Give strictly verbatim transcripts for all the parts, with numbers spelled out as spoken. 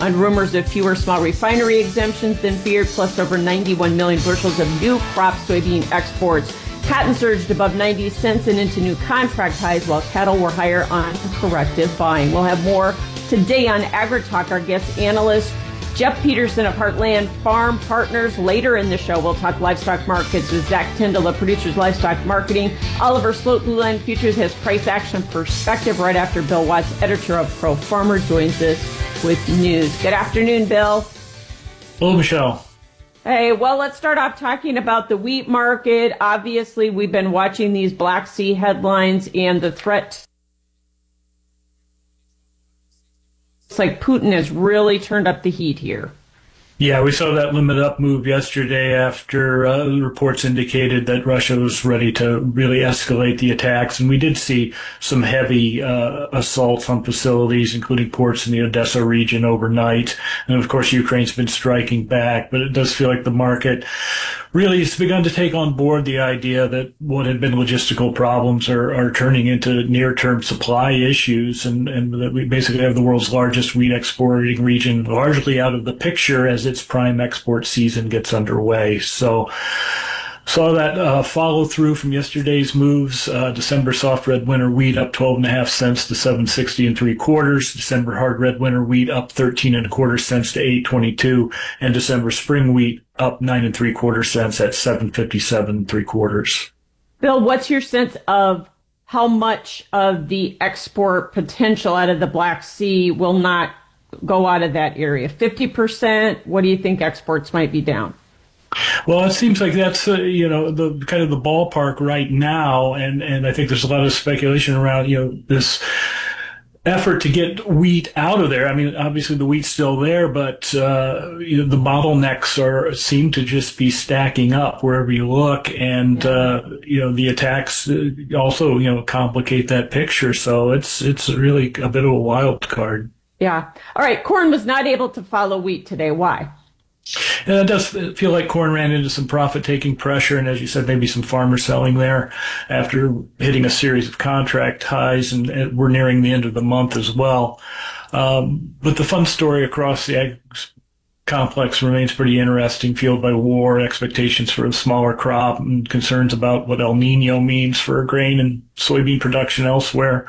on rumors of fewer small refinery exemptions than feared, plus over ninety-one million bushels of new crop soybean exports. Cotton surged above ninety cents and into new contract highs, while cattle were higher on corrective buying. We'll have more today on AgriTalk. Our guest analyst, Jeff Peterson of Heartland Farm Partners. Later in the show, we'll talk livestock markets with Zach Tyndall of Producers Livestock Marketing. Oliver Sloat, Blue Line Futures, has price action perspective right after Bill Watts, editor of Pro Farmer, joins us with news. Good afternoon, Bill. Hello, Michelle. Hey, well, let's start off talking about the wheat market. Obviously, we've been watching these Black Sea headlines and the threat. It's like Putin has really turned up the heat here. Yeah, we saw that limit up move yesterday after uh, reports indicated that Russia was ready to really escalate the attacks. And we did see some heavy uh, assaults on facilities, including ports in the Odessa region overnight. And of course, Ukraine's been striking back, but it does feel like the market really has begun to take on board the idea that what had been logistical problems are, are turning into near-term supply issues, and, and that we basically have the world's largest wheat exporting region largely out of the picture as its prime export season gets underway. So saw that uh, follow through from yesterday's moves. Uh, December soft red winter wheat up twelve and a half cents to seven sixty and three quarters. December hard red winter wheat up thirteen and a quarter cents to eight twenty-two, and December spring wheat up nine and three quarter cents at seven fifty-seven and three quarters. Bill, what's your sense of how much of the export potential out of the Black Sea will not go out of that area? fifty percent? What do you think exports might be down? Well, it seems like that's, uh, you know, the kind of the ballpark right now. And, and I think there's a lot of speculation around, you know, this effort to get wheat out of there. I mean, obviously the wheat's still there, but, uh, you know, the bottlenecks are, seem to just be stacking up wherever you look. And, uh, you know, the attacks also, you know, complicate that picture. So it's, it's really a bit of a wild card. Yeah. All right. Corn was not able to follow wheat today. Why? And it does feel like corn ran into some profit-taking pressure, and as you said, maybe some farmer selling there after hitting a series of contract highs, and, and we're nearing the end of the month as well. Um, but the fun story across the ag complex remains pretty interesting, fueled by war, expectations for a smaller crop, and concerns about what El Nino means for grain and soybean production elsewhere.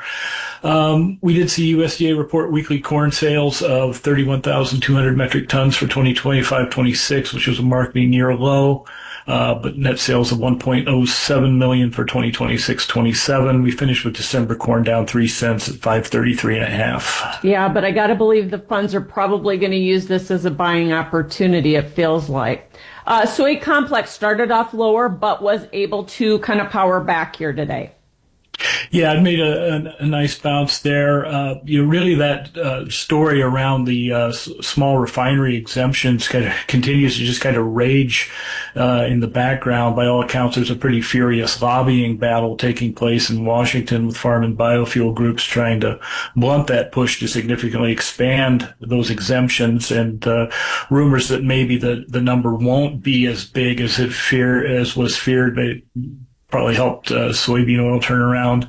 Um, we did see U S D A report weekly corn sales of thirty-one thousand two hundred metric tons for twenty twenty-five twenty-six, which was a markedly near low. Uh, but net sales of one point oh seven million for twenty twenty-six twenty-seven. We finished with December corn down three cents at five thirty-three and a half. Yeah, but I got to believe the funds are probably going to use this as a buying opportunity, it feels like. Uh, soy complex started off lower, but was able to kind of power back here today. Yeah, it made a, a, a nice bounce there. Uh, you know, really that uh, story around the uh, s- small refinery exemptions kind of continues to just kind of rage uh, in the background. By all accounts, there's a pretty furious lobbying battle taking place in Washington with farm and biofuel groups trying to blunt that push to significantly expand those exemptions, and uh, rumors that maybe the, the number won't be as big as it fear as was feared. They, probably helped uh, soybean oil turn around.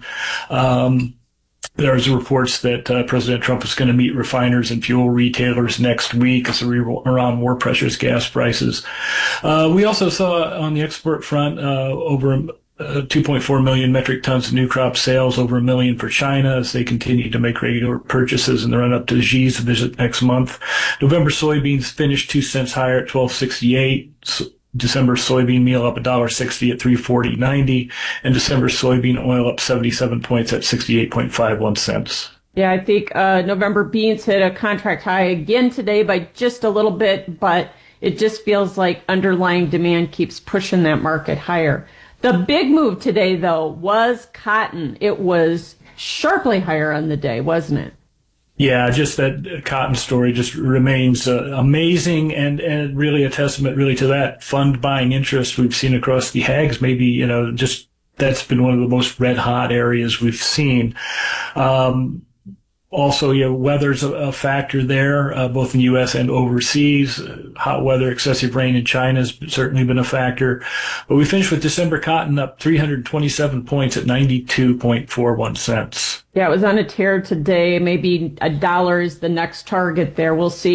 Um, there's reports that uh, President Trump is going to meet refiners and fuel retailers next week as the Iran war pressures gas prices. Uh, we also saw on the export front uh, over uh, two point four million metric tons of new crop sales, over a million for China as they continue to make regular purchases in the run-up to Xi's visit next month. November soybeans finished two cents higher at twelve sixty-eight. So December soybean meal up one dollar sixty at three forty ninety, and December soybean oil up seventy-seven points at sixty-eight point five one cents. Yeah, I think uh, November beans hit a contract high again today by just a little bit, but it just feels like underlying demand keeps pushing that market higher. The big move today, though, was cotton. It was sharply higher on the day, wasn't it? Yeah, just that cotton story just remains uh, amazing, and, and really a testament really to that fund buying interest we've seen across the hags. Maybe, you know, just that's been one of the most red hot areas we've seen. Um, Also, you know, weather's a, a factor there, uh, both in the U S and overseas. Hot weather, excessive rain in China has certainly been a factor. But we finished with December cotton up three hundred twenty-seven points at ninety-two point four one cents. Yeah, it was on a tear today. Maybe a dollar is the next target there. We'll see.